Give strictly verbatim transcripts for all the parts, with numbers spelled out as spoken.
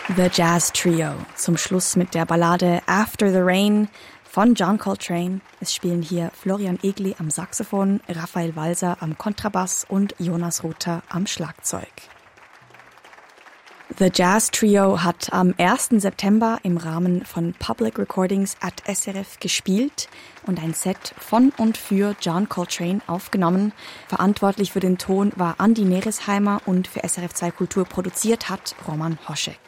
The Jazz Trio, zum Schluss mit der Ballade After the Rain von John Coltrane. Es spielen hier Florian Egli am Saxophon, Raphael Walser am Kontrabass und Jonas Rother am Schlagzeug. The Jazz Trio hat am ersten September im Rahmen von Public Recordings at S R F gespielt und ein Set von und für John Coltrane aufgenommen. Verantwortlich für den Ton war Andi Neresheimer und für S R F zwei Kultur produziert hat Roman Hoschek.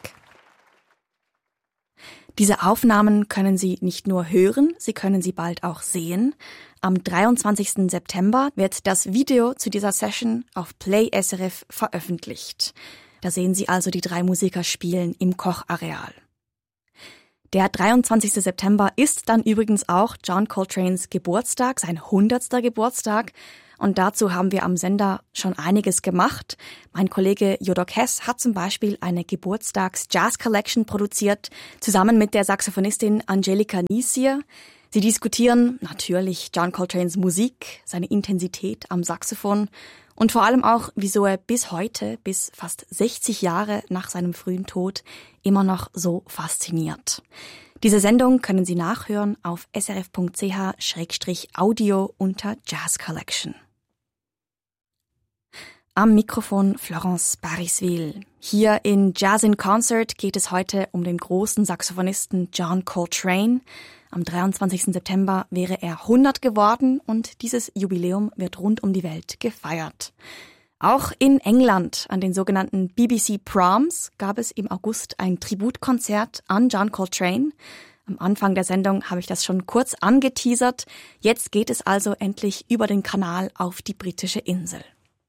Diese Aufnahmen können Sie nicht nur hören, Sie können sie bald auch sehen. Am dreiundzwanzigsten September wird das Video zu dieser Session auf Play S R F veröffentlicht. Da sehen Sie also die drei Musiker spielen im Kochareal. Der dreiundzwanzigsten September ist dann übrigens auch John Coltranes Geburtstag, sein hundertster Geburtstag. Und dazu haben wir am Sender schon einiges gemacht. Mein Kollege Jodok Hess hat zum Beispiel eine Geburtstags-Jazz-Collection produziert, zusammen mit der Saxophonistin Angelika Niesier. Sie diskutieren natürlich John Coltranes Musik, seine Intensität am Saxophon und vor allem auch, wieso er bis heute, bis fast sechzig Jahre nach seinem frühen Tod, immer noch so fasziniert. Diese Sendung können Sie nachhören auf srf punkt c h slash audio unter Jazz Collection. Am Mikrofon Florence Bariswil. Hier in Jazz in Concert geht es heute um den großen Saxophonisten John Coltrane. Am dreiundzwanzigsten September wäre er hundert geworden und dieses Jubiläum wird rund um die Welt gefeiert. Auch in England an den sogenannten B B C Proms gab es im August ein Tributkonzert an John Coltrane. Am Anfang der Sendung habe ich das schon kurz angeteasert. Jetzt geht es also endlich über den Kanal auf die britische Insel.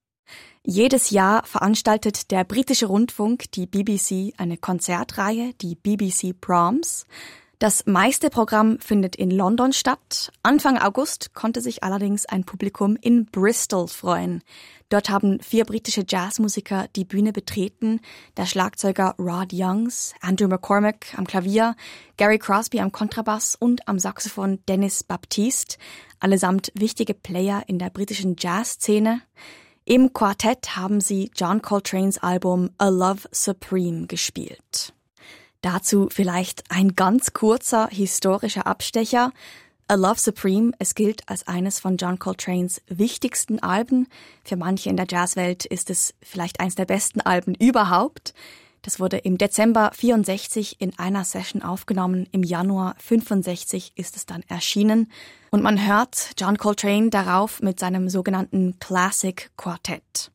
Jedes Jahr veranstaltet der britische Rundfunk, die B B C, eine Konzertreihe, die B B C Proms. Das meiste Programm findet in London statt. Anfang August konnte sich allerdings ein Publikum in Bristol freuen. Dort haben vier britische Jazzmusiker die Bühne betreten. Der Schlagzeuger Rod Youngs, Andrew McCormack am Klavier, Gary Crosby am Kontrabass und am Saxophon Dennis Baptiste, allesamt wichtige Player in der britischen Jazzszene. Im Quartett haben sie John Coltranes Album A Love Supreme gespielt. Dazu vielleicht ein ganz kurzer historischer Abstecher. A Love Supreme, es gilt als eines von John Coltranes wichtigsten Alben. Für manche in der Jazzwelt ist es vielleicht eines der besten Alben überhaupt. Das wurde im Dezember vierundsechzig in einer Session aufgenommen. Im Januar fünfundsechzig ist es dann erschienen. Und man hört John Coltrane darauf mit seinem sogenannten Classic Quartett.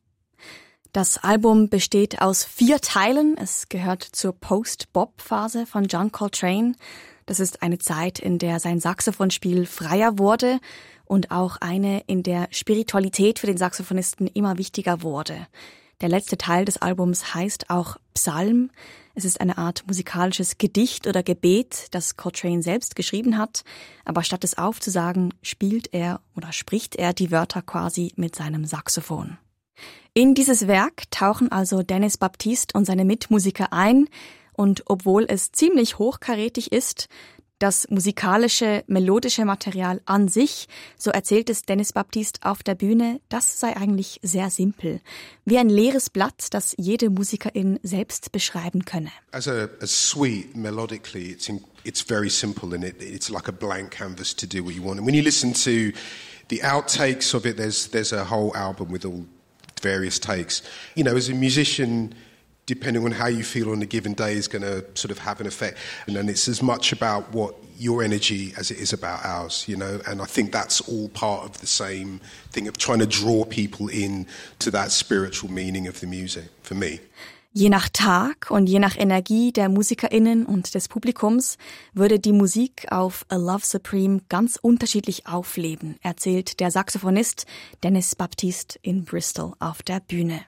Das Album besteht aus vier Teilen. Es gehört zur Post-Bop-Phase von John Coltrane. Das ist eine Zeit, in der sein Saxophonspiel freier wurde und auch eine, in der Spiritualität für den Saxophonisten immer wichtiger wurde. Der letzte Teil des Albums heißt auch Psalm. Es ist eine Art musikalisches Gedicht oder Gebet, das Coltrane selbst geschrieben hat. Aber statt es aufzusagen, spielt er oder spricht er die Wörter quasi mit seinem Saxophon. In dieses Werk tauchen also Dennis Baptiste und seine Mitmusiker ein. Und obwohl es ziemlich hochkarätig ist, das musikalische, melodische Material an sich, so erzählt es Dennis Baptiste auf der Bühne, das sei eigentlich sehr simpel. Wie ein leeres Blatt, das jede Musikerin selbst beschreiben könne. As a, a suite, melodically, it's, in, it's very simple and it, it's like a blank canvas to do what you want. And when you listen to the outtakes of it, there's, there's a whole album with all various takes. You know, as a musician, depending on how you feel on a given day is going to sort of have an effect. And then it's as much about what your energy as it is about ours, you know. And I think that's all part of the same thing of trying to draw people in to that spiritual meaning of the music, for me. Je nach Tag und je nach Energie der MusikerInnen und des Publikums würde die Musik auf A Love Supreme ganz unterschiedlich aufleben, erzählt der Saxophonist Dennis Baptiste in Bristol auf der Bühne.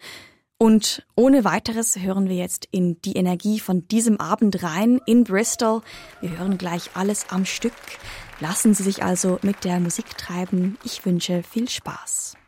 Und ohne weiteres hören wir jetzt in die Energie von diesem Abend rein in Bristol. Wir hören gleich alles am Stück. Lassen Sie sich also mit der Musik treiben. Ich wünsche viel Spaß.